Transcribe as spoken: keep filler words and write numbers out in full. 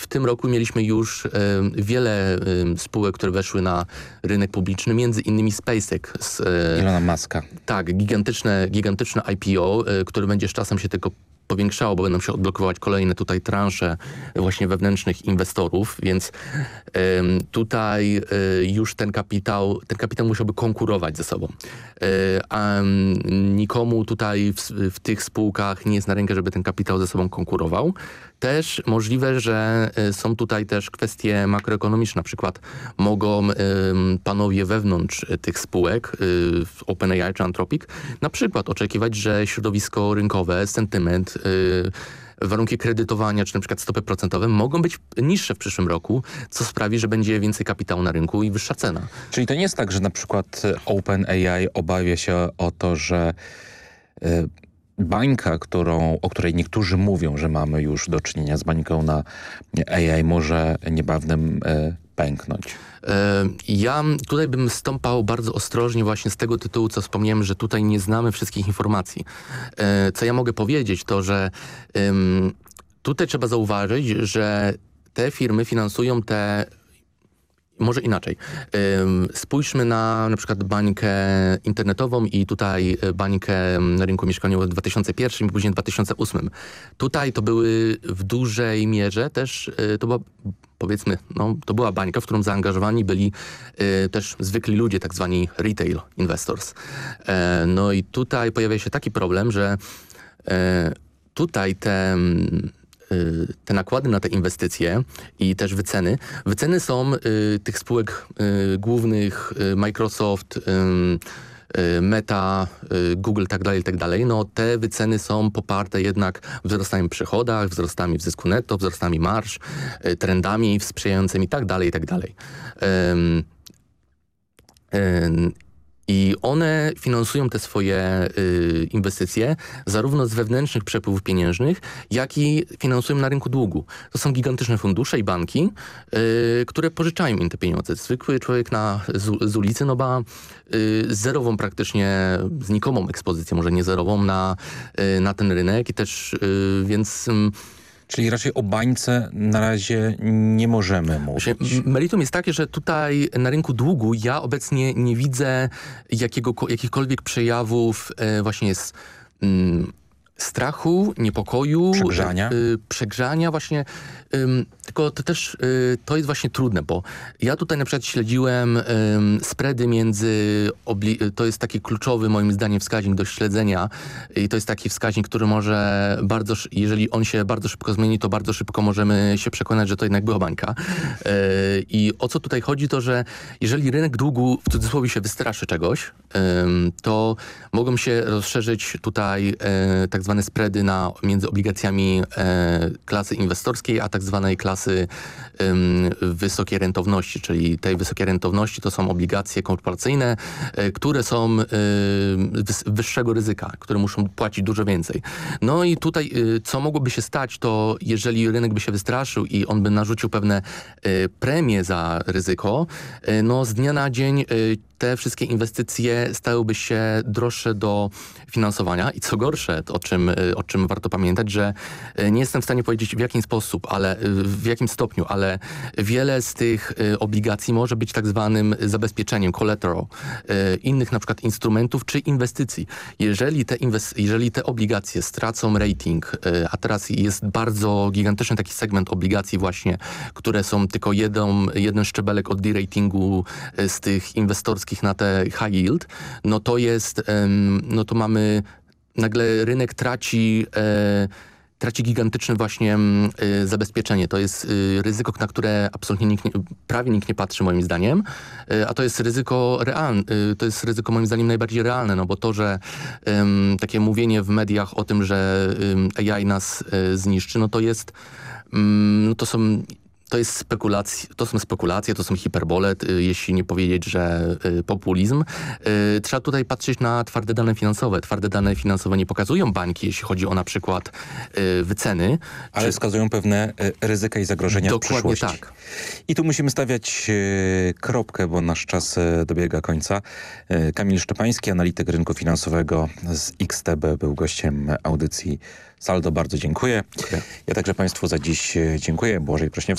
tym roku mieliśmy już y, wiele y, spółek, które weszły na rynek publiczny, między innymi SpaceX. Z, y, Ilona Muska. Tak, gigantyczne, gigantyczne I P O, y, które będzie z czasem się tylko powiększało, bo będą się odblokować kolejne tutaj transze właśnie wewnętrznych inwestorów, więc ym, tutaj y, już ten kapitał, ten kapitał musiałby konkurować ze sobą. Y, a ym, nikomu tutaj w, w tych spółkach nie jest na rękę, żeby ten kapitał ze sobą konkurował. Też możliwe, że y, są tutaj też kwestie makroekonomiczne, na przykład mogą y, panowie wewnątrz y, tych spółek, y, OpenAI czy Anthropic, na przykład oczekiwać, że środowisko rynkowe, sentyment, y, warunki kredytowania, czy na przykład stopy procentowe mogą być niższe w przyszłym roku, co sprawi, że będzie więcej kapitału na rynku i wyższa cena. Czyli to nie jest tak, że na przykład OpenAI obawia się o to, że y, bańka, którą, o której niektórzy mówią, że mamy już do czynienia z bańką na A I, może niebawem y, pęknąć. Ja tutaj bym stąpał bardzo ostrożnie właśnie z tego tytułu, co wspomniałem, że tutaj nie znamy wszystkich informacji. Co ja mogę powiedzieć, to że tutaj trzeba zauważyć, że te firmy finansują te... Może inaczej. Spójrzmy na na przykład bańkę internetową i tutaj bańkę na rynku mieszkaniowym w dwa tysiące pierwszym i później w dwa tysiące ósmym. Tutaj to były w dużej mierze też, to była powiedzmy, no, to była bańka, w którą zaangażowani byli y, też zwykli ludzie, tak zwani retail investors. E, no i tutaj pojawia się taki problem, że e, tutaj te, y, te nakłady na te inwestycje i też wyceny, wyceny są y, tych spółek y, głównych, y, Microsoft, y, Meta, Google, tak dalej, tak dalej, no te wyceny są poparte jednak wzrostami w przychodach, wzrostami w zysku netto, wzrostami marż, trendami sprzyjającymi, tak dalej, tak dalej. Um, um, I one finansują te swoje y, inwestycje zarówno z wewnętrznych przepływów pieniężnych, jak i finansują na rynku długu. To są gigantyczne fundusze i banki, y, które pożyczają im te pieniądze. Zwykły człowiek na, z, z ulicy no ma y, zerową praktycznie, znikomą ekspozycję, może nie zerową na, y, na ten rynek i też, y, więc... Y, Czyli raczej o bańce na razie nie możemy mówić. Meritum jest takie, że tutaj na rynku długu ja obecnie nie widzę jakiego, jakichkolwiek przejawów e, właśnie jest mm, strachu, niepokoju, przegrzania, y, przegrzania właśnie. Ym, tylko to też y, to jest właśnie trudne, bo ja tutaj na przykład śledziłem ym, spready między, obli- to jest taki kluczowy moim zdaniem wskaźnik do śledzenia i to jest taki wskaźnik, który może bardzo, jeżeli on się bardzo szybko zmieni, to bardzo szybko możemy się przekonać, że to jednak była bańka. Yy, I o co tutaj chodzi, to że jeżeli rynek długu w cudzysłowie się wystraszy czegoś, yy, to mogą się rozszerzyć tutaj yy, tak zwane spready na, między obligacjami yy, klasy inwestorskiej, a tak zwanej klasy ym, wysokiej rentowności, czyli tej wysokiej rentowności to są obligacje korporacyjne, y, które są y, wys wyższego ryzyka, które muszą płacić dużo więcej. No i tutaj y, co mogłoby się stać, to jeżeli rynek by się wystraszył i on by narzucił pewne y, premie za ryzyko, y, no z dnia na dzień y, te wszystkie inwestycje stałyby się droższe do finansowania i co gorsze, to o czym, o czym warto pamiętać, że nie jestem w stanie powiedzieć w jakim sposób, ale w jakim stopniu, ale wiele z tych obligacji może być tak zwanym zabezpieczeniem, collateral, innych na przykład instrumentów czy inwestycji. Jeżeli te, inwest- jeżeli te obligacje stracą rating, a teraz jest bardzo gigantyczny taki segment obligacji właśnie, które są tylko jeden, jeden szczebelek od deratingu z tych inwestorskich na te high yield, no to jest, no to mamy, nagle rynek traci, traci gigantyczne właśnie zabezpieczenie. To jest ryzyko, na które absolutnie nikt nie, prawie nikt nie patrzy moim zdaniem, a to jest ryzyko realne, to jest ryzyko moim zdaniem najbardziej realne, no bo to, że um, takie mówienie w mediach o tym, że um, A I nas um, zniszczy, no to jest, um, no to są To jest spekulacje, to są spekulacje, to są hiperbole, y, jeśli nie powiedzieć, że y, populizm. Y, trzeba tutaj patrzeć na twarde dane finansowe. Twarde dane finansowe nie pokazują bańki, jeśli chodzi o na przykład y, wyceny. Ale czy... wskazują pewne y, ryzyka i zagrożenia Dokładnie w przyszłości. Tak. I tu musimy stawiać y, kropkę, bo nasz czas y, dobiega końca. Y, Kamil Szczepański, analityk rynku finansowego z X T B, był gościem audycji Saldo. Bardzo dziękuję. dziękuję. Ja także Państwu za dziś dziękuję. Błażej Prośniewski.